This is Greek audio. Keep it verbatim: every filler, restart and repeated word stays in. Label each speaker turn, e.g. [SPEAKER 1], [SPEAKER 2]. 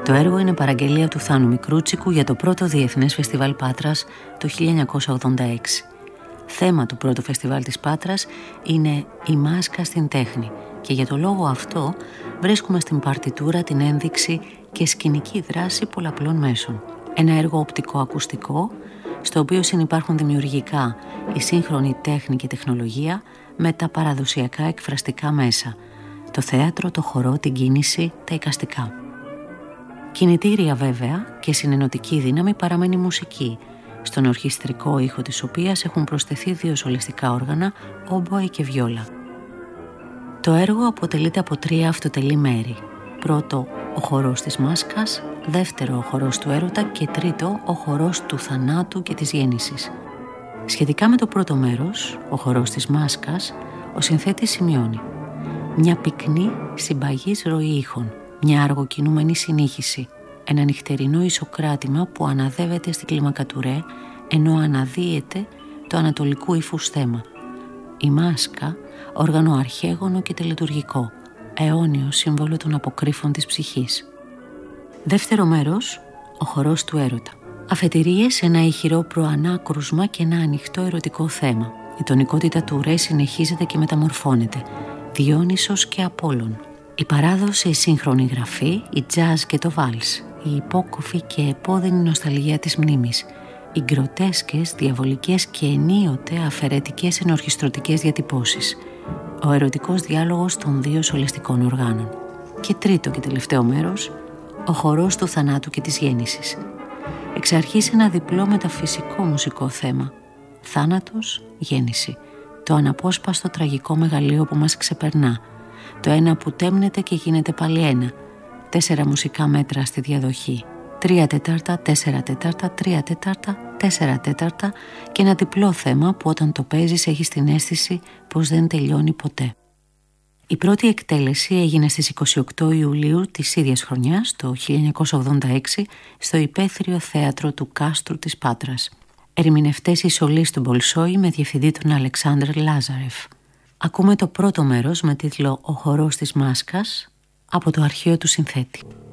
[SPEAKER 1] Το έργο είναι παραγγελία του Θάνου Μικρούτσικου για το πρώτο Διεθνές Φεστιβάλ Πάτρας το χίλια εννιακόσια ογδόντα έξι. Θέμα του πρώτου φεστιβάλ της Πάτρας είναι η μάσκα στην τέχνη και για το λόγο αυτό βρίσκουμε στην παρτιτούρα την ένδειξη και σκηνική δράση πολλαπλών μέσων. Ένα έργο οπτικό-ακουστικό, στο οποίο συνυπάρχουν δημιουργικά η σύγχρονη τέχνη και τεχνολογία με τα παραδοσιακά εκφραστικά μέσα, το θέατρο, το χορό, την κίνηση, τα εικαστικά. Κινητήρια βέβαια και συνενωτική δύναμη παραμένει η μουσική, στον ορχιστρικό ήχο της οποίας έχουν προσθεθεί δύο σολιστικά όργανα, όμποε και βιόλα. Το έργο αποτελείται από τρία αυτοτελή μέρη. Πρώτο, ο χορός της μάσκας, δεύτερο, ο χορός του έρωτα και τρίτο, ο χορός του θανάτου και της γέννησης. Σχετικά με το πρώτο μέρος, ο χορός της μάσκας, ο συνθέτης σημειώνει μια πυκνή συμπαγής ροή ήχων, μια αργοκινούμενη συνήχηση, ένα νυχτερινό ισοκράτημα που αναδεύεται στην κλιμακατουρέ ενώ αναδύεται το ανατολικού ύφους θέμα. Η μάσκα, όργανο αρχαίγωνο και τελετουργικό, αιώνιο σύμβολο των αποκρύφων της ψυχής. Δεύτερο μέρος, ο χορός του έρωτα. Αφετηρίες, ένα ηχηρό προανάκρουσμα και ένα ανοιχτό ερωτικό θέμα. Η τονικότητα του ρε συνεχίζεται και μεταμορφώνεται. Διόνυσος και Απόλλων. Η παράδοση, η σύγχρονη γραφή, η τζάζ και το βάλς. Η υπόκοφη και επώδυνη νοσταλγία της μνήμης. Οι γκροτέσκες, διαβολικές και ενίοτε αφαιρετικές ενορχιστρωτικές διατυπώσεις. Ο ερωτικός διάλογος των δύο σολιστικών οργάνων. Και τρίτο και τελευταίο μέρος, ο χορός του θανάτου και της γέννησης. Εξ αρχής ένα διπλό μεταφυσικό μουσικό θέμα. Θάνατος, γέννηση. Το αναπόσπαστο τραγικό μεγαλείο που μας ξεπερνά. Το ένα που τέμνεται και γίνεται πάλι ένα. Τέσσερα μουσικά μέτρα στη διαδοχή. Τρία τετάρτα, τέσσερα τετάρτα, τρία τετάρτα, τέσσερα τετάρτα και ένα διπλό θέμα που όταν το παίζεις έχεις την αίσθηση πως δεν τελειώνει ποτέ. Η πρώτη εκτέλεση έγινε στις είκοσι οκτώ Ιουλίου της ίδιας χρονιάς, το χίλια εννιακόσια ογδόντα έξι, στο υπαίθριο θέατρο του Κάστρου της Πάτρας. Ερμηνευτές η σολίστ του Μπολσόη με διευθυντή τον Αλεξάνδρ Λάζαρεφ. Ακούμε το πρώτο μέρος με τίτλο «Ο χορός της μάσκας» από το αρχείο του συνθέτη.